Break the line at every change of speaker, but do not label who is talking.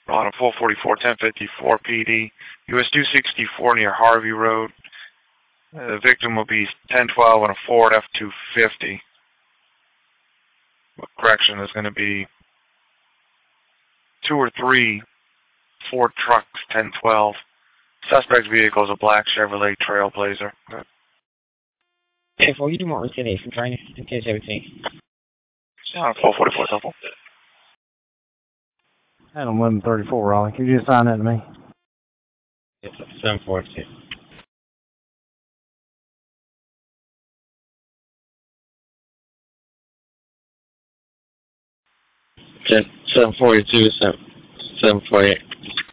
On 444, 1054 PD, US 264 near Harvey Road. The victim will be 1012 on a Ford F-250. Correction is going to be 2 or 3 Ford trucks, 1012. Suspect vehicle is a black Chevrolet Trailblazer.
Hey, for you do more retaliation training in case everything.
444 double.
Adam 1134, Raleigh. Can you just sign that to me?
Yes, 742. 742, 748.